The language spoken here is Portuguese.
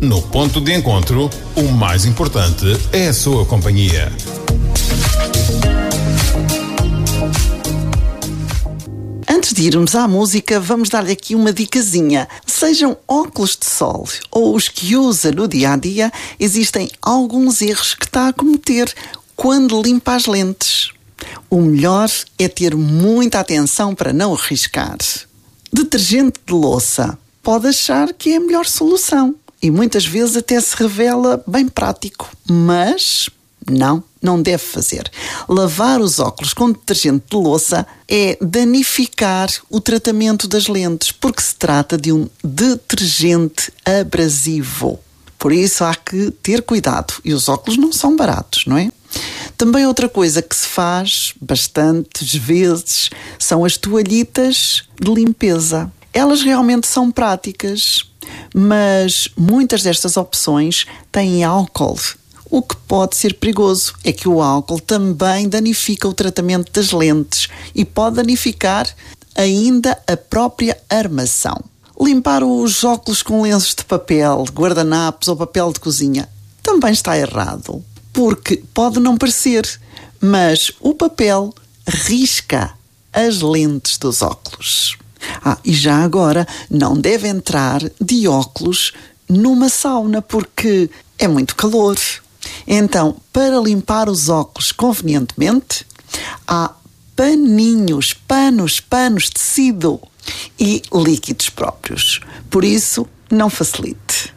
No ponto de encontro, o mais importante é a sua companhia. Antes de irmos à música, vamos dar-lhe aqui uma dicasinha. Sejam óculos de sol ou os que usa no dia-a-dia, existem alguns erros que está a cometer quando limpa as lentes. O melhor é ter muita atenção para não arriscar. Detergente de louça pode achar que é a melhor solução e muitas vezes até se revela bem prático, mas não deve fazer. Lavar os óculos com detergente de louça é danificar o tratamento das lentes, porque se trata de um detergente abrasivo. Por isso há que ter cuidado. E os óculos não são baratos, não é? Também outra coisa que se faz bastantes vezes são as toalhitas de limpeza. Elas realmente são práticas, mas muitas destas opções têm álcool. O que pode ser perigoso é que o álcool também danifica o tratamento das lentes e pode danificar ainda a própria armação. Limpar os óculos com lenços de papel, guardanapos ou papel de cozinha também está errado, porque pode não parecer, mas o papel risca as lentes dos óculos. E já agora não deve entrar de óculos numa sauna porque é muito calor. Então, para limpar os óculos convenientemente, há paninhos, panos, tecido e líquidos próprios. Por isso, não facilite.